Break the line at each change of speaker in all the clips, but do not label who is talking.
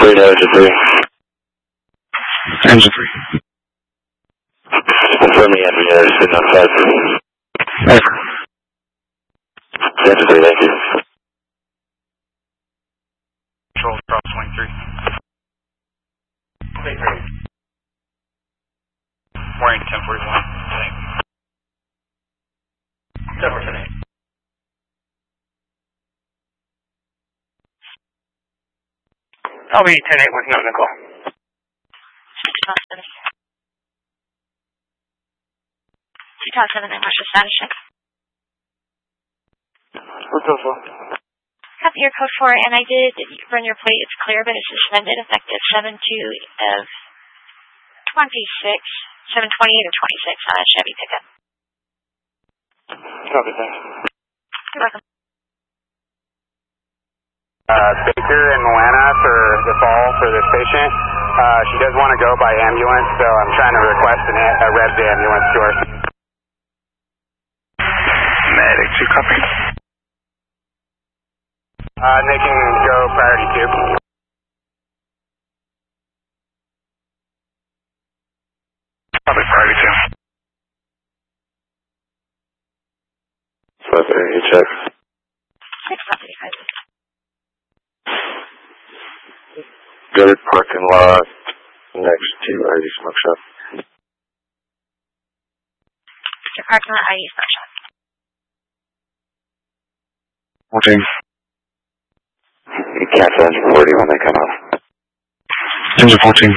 Free to engine 3.
Engine 3.
Confirm the engine is sitting on 5.
Over.
Engine 3, thank you.
Control cross 23. Wearing 1041. Thanks. 1048.
I'll be 10-8 with no nickel.
Utah 7, and what's your status check?
What's up, Phil?
Copy your code 4, and I did run your plate. It's clear, but it's suspended effective 7/2 of 26, 7/28 of 26 on a Chevy pickup.
Copy, thanks.
You're welcome.
Baker in Moana for the fall for this patient. She does want to go by ambulance, so I'm trying to request a red ambulance to her.
Medic 2, copy.
They can go priority 2.
Copy, priority 2.
So there, you check.
6 copy, 5.
Go to parking lot next to ID Smoke Shop.
Your parking lot ID Smoke Shop.
14.
You cancel engine 40 when they come off.
Engine 14.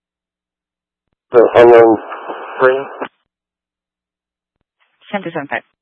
The unknown 3.
10-5.